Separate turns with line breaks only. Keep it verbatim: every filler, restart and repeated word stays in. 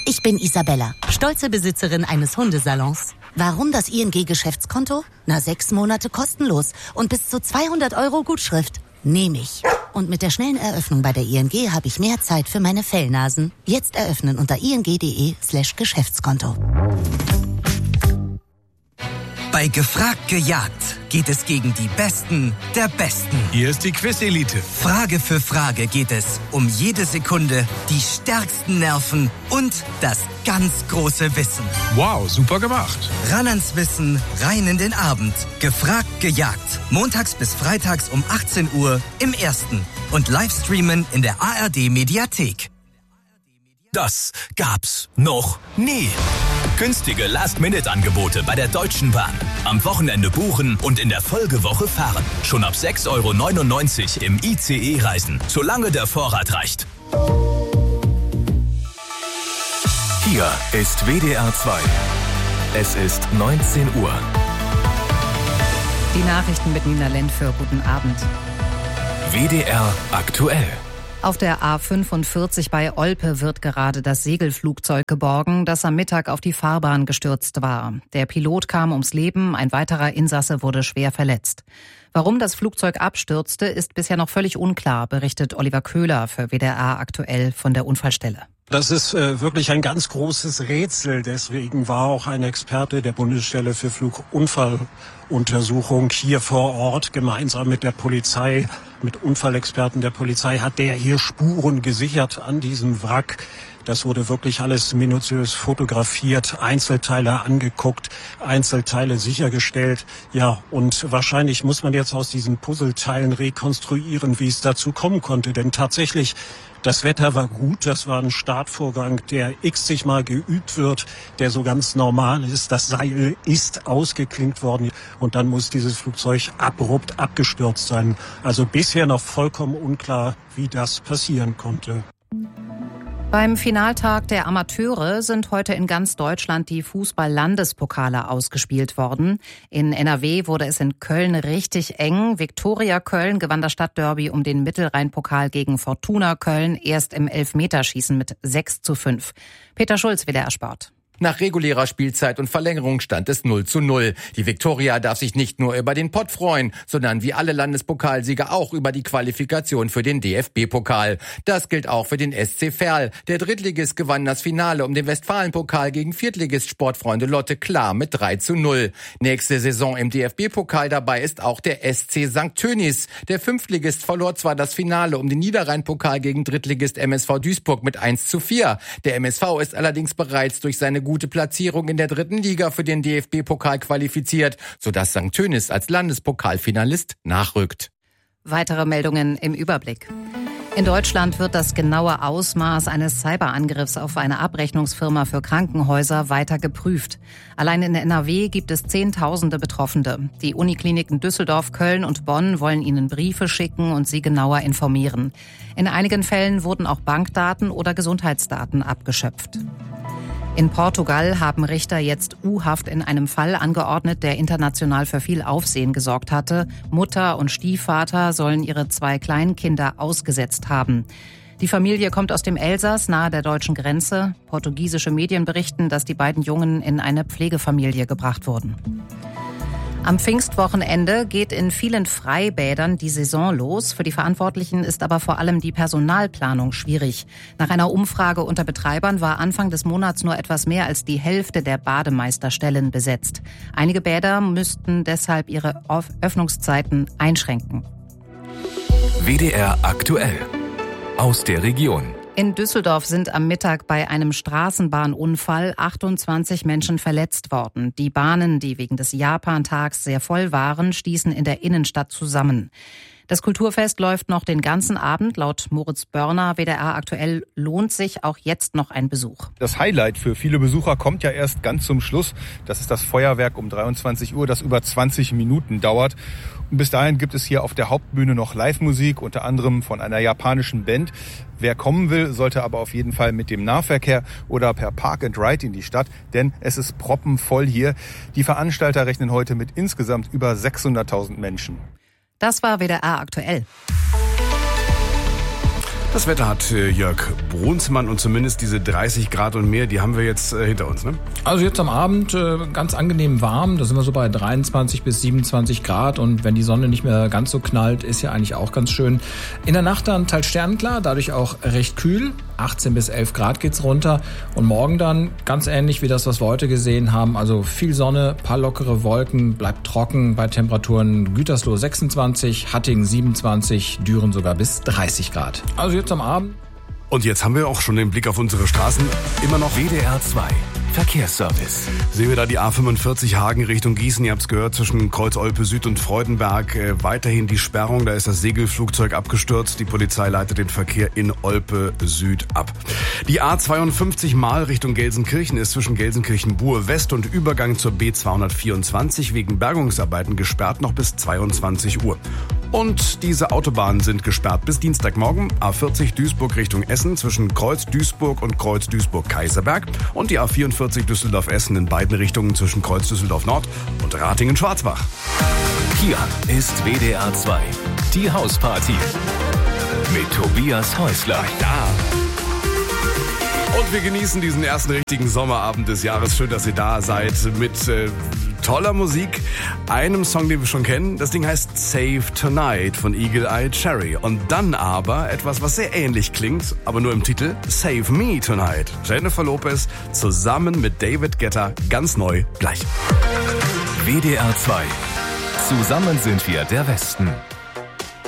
Ich bin Isabella, stolze Besitzerin eines Hundesalons. Warum das I N G-Geschäftskonto? Na, sechs Monate kostenlos und bis zu zweihundert Euro Gutschrift. Nehme ich. Und mit der schnellen Eröffnung bei der I N G habe ich mehr Zeit für meine Fellnasen. Jetzt eröffnen unter ing.de slash Geschäftskonto.
Bei Gefragt gejagt geht es gegen die Besten der Besten.
Hier ist die Quiz-Elite.
Frage für Frage geht es um jede Sekunde, die stärksten Nerven und das ganz große Wissen.
Wow, super gemacht.
Ran ans Wissen, rein in den Abend. Gefragt gejagt. Montags bis freitags um achtzehn Uhr im Ersten. Und Livestreamen in der A R D-Mediathek.
Das gab's noch nie. Günstige Last-Minute-Angebote bei der Deutschen Bahn. Am Wochenende buchen und in der Folgewoche fahren. Schon ab sechs Euro neunundneunzig im I C E reisen, solange der Vorrat reicht.
Hier ist W D R zwei. Es ist neunzehn Uhr.
Die Nachrichten mit Nina Lentföhr. Guten Abend.
W D R aktuell.
Auf der A fünfundvierzig bei Olpe wird gerade das Segelflugzeug geborgen, das am Mittag auf die Fahrbahn gestürzt war. Der Pilot kam ums Leben, ein weiterer Insasse wurde schwer verletzt. Warum das Flugzeug abstürzte, ist bisher noch völlig unklar, berichtet Oliver Köhler für W D R aktuell von der Unfallstelle.
Das ist äh, wirklich ein ganz großes Rätsel. Deswegen war auch ein Experte der Bundesstelle für Flugunfalluntersuchung hier vor Ort. Gemeinsam mit der Polizei, mit Unfallexperten der Polizei hat der hier Spuren gesichert an diesem Wrack. Das wurde wirklich alles minutiös fotografiert, Einzelteile angeguckt, Einzelteile sichergestellt. Ja, und wahrscheinlich muss man jetzt aus diesen Puzzleteilen rekonstruieren, wie es dazu kommen konnte. Denn tatsächlich, das Wetter war gut, das war ein Startvorgang, der x-zig Mal geübt wird, der so ganz normal ist. Das Seil ist ausgeklinkt worden und dann muss dieses Flugzeug abrupt abgestürzt sein. Also bisher noch vollkommen unklar, wie das passieren konnte.
Beim Finaltag der Amateure sind heute in ganz Deutschland die Fußball-Landespokale ausgespielt worden. In N R W wurde es in Köln richtig eng. Viktoria Köln gewann das Stadtderby um den Mittelrhein-Pokal gegen Fortuna Köln erst im Elfmeterschießen mit sechs zu fünf. Peter Schulz, W D R Sport.
Nach regulärer Spielzeit und Verlängerung stand es null zu null. Die Viktoria darf sich nicht nur über den Pott freuen, sondern wie alle Landespokalsieger auch über die Qualifikation für den D F B-Pokal. Das gilt auch für den S C Verl. Der Drittligist gewann das Finale um den Westfalenpokal gegen Viertligist Sportfreunde Lotte klar mit drei zu null. Nächste Saison im D F B-Pokal dabei ist auch der S C Sankt Tönis. Der Fünftligist verlor zwar das Finale um den Niederrhein-Pokal gegen Drittligist M S V Duisburg mit eins zu vier. Der M S V ist allerdings bereits durch seine gute Platzierung in der dritten Liga für den D F B-Pokal qualifiziert, sodass Sankt Tönis als Landespokalfinalist nachrückt.
Weitere Meldungen im Überblick. In Deutschland wird das genaue Ausmaß eines Cyberangriffs auf eine Abrechnungsfirma für Krankenhäuser weiter geprüft. Allein in N R W gibt es Zehntausende Betroffene. Die Unikliniken Düsseldorf, Köln und Bonn wollen ihnen Briefe schicken und sie genauer informieren. In einigen Fällen wurden auch Bankdaten oder Gesundheitsdaten abgeschöpft. In Portugal haben Richter jetzt U-Haft in einem Fall angeordnet, der international für viel Aufsehen gesorgt hatte. Mutter und Stiefvater sollen ihre zwei Kleinkinder ausgesetzt haben. Die Familie kommt aus dem Elsass, nahe der deutschen Grenze. Portugiesische Medien berichten, dass die beiden Jungen in eine Pflegefamilie gebracht wurden. Am Pfingstwochenende geht in vielen Freibädern die Saison los. Für die Verantwortlichen ist aber vor allem die Personalplanung schwierig. Nach einer Umfrage unter Betreibern war Anfang des Monats nur etwas mehr als die Hälfte der Bademeisterstellen besetzt. Einige Bäder müssten deshalb ihre Öffnungszeiten einschränken.
W D R aktuell. Aus der Region.
In Düsseldorf sind am Mittag bei einem Straßenbahnunfall achtundzwanzig Menschen verletzt worden. Die Bahnen, die wegen des Japantags sehr voll waren, stießen in der Innenstadt zusammen. Das Kulturfest läuft noch den ganzen Abend. Laut Moritz Börner, W D R aktuell, lohnt sich auch jetzt noch ein Besuch.
Das Highlight für viele Besucher kommt ja erst ganz zum Schluss. Das ist das Feuerwerk um dreiundzwanzig Uhr, das über zwanzig Minuten dauert. Und bis dahin gibt es hier auf der Hauptbühne noch Live-Musik, unter anderem von einer japanischen Band. Wer kommen will, sollte aber auf jeden Fall mit dem Nahverkehr oder per Park and Ride in die Stadt, denn es ist proppenvoll hier. Die Veranstalter rechnen heute mit insgesamt über sechshunderttausend Menschen.
Das war W D R aktuell.
Das Wetter hat äh, Jörg Brunsmann und zumindest diese dreißig Grad und mehr, die haben wir jetzt äh, hinter uns, ne?
Also jetzt am Abend äh, ganz angenehm warm, da sind wir so bei dreiundzwanzig bis siebenundzwanzig Grad und wenn die Sonne nicht mehr ganz so knallt, ist ja eigentlich auch ganz schön. In der Nacht dann teils sternenklar, dadurch auch recht kühl, achtzehn bis elf Grad geht's runter und morgen dann ganz ähnlich wie das, was wir heute gesehen haben, also viel Sonne, paar lockere Wolken, bleibt trocken bei Temperaturen Gütersloh sechsundzwanzig, Hattingen siebenundzwanzig, Düren sogar bis dreißig Grad. Also jetzt am Abend.
Und jetzt haben wir auch schon den Blick auf unsere Straßen. Immer noch
W D R zwei Verkehrsservice.
Sehen wir da die A fünfundvierzig Hagen Richtung Gießen. Ihr habt es gehört, zwischen Kreuz-Olpe Süd und Freudenberg. Äh, weiterhin die Sperrung, da ist das Segelflugzeug abgestürzt. Die Polizei leitet den Verkehr in Olpe Süd ab. Die A zweiundfünfzig Mal Richtung Gelsenkirchen ist zwischen Gelsenkirchen-Buhr West und Übergang zur B zweihundertvierundzwanzig wegen Bergungsarbeiten gesperrt noch bis zweiundzwanzig Uhr. Und diese Autobahnen sind gesperrt bis Dienstagmorgen. A vierzig Duisburg Richtung Essen zwischen Kreuz Duisburg und Kreuz Duisburg-Kaiserberg. Und die A vierundvierzig Düsseldorf-Essen in beiden Richtungen zwischen Kreuz Düsseldorf-Nord und Ratingen-Schwarzbach.
Hier ist W D R zwei, die Hausparty. Mit Tobias Häusler.
Ja. Und wir genießen diesen ersten richtigen Sommerabend des Jahres. Schön, dass ihr da seid mit äh, toller Musik. Einem Song, den wir schon kennen. Das Ding heißt Save Tonight von Eagle Eye Cherry. Und dann aber etwas, was sehr ähnlich klingt, aber nur im Titel, Save Me Tonight. Jennifer Lopez zusammen mit David Guetta, ganz neu, gleich.
W D R zwei. Zusammen sind wir der Westen.